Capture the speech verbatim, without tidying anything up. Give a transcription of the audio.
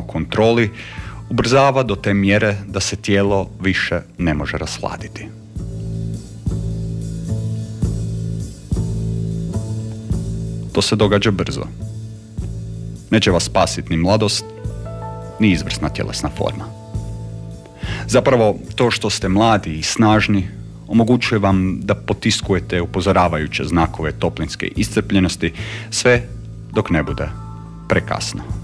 kontroli ubrzava do te mjere da se tijelo više ne može rasladiti. To se događa brzo. Neće vas spasiti ni mladost, ni izvrsna tjelesna forma. Zapravo, to što ste mladi i snažni omogućuje vam da potiskujete upozoravajuće znakove toplinske iscrpljenosti sve dok ne bude prekasno.